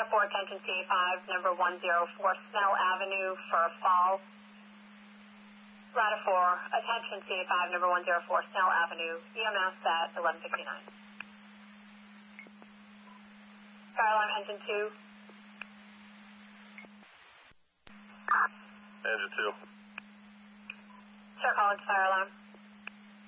Rata 4, attention CA5, number 104 Snell Avenue for a fall. Rata 4, attention CA5, number 104 Snell Avenue, EMS at 11:59. Fire alarm, engine 2. Engine 2. Sir Collins, fire alarm.